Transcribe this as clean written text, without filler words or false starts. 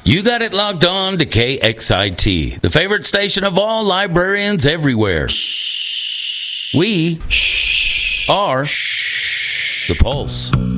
You got it locked on to KXIT, the favorite station of all librarians everywhere. We are the Pulse.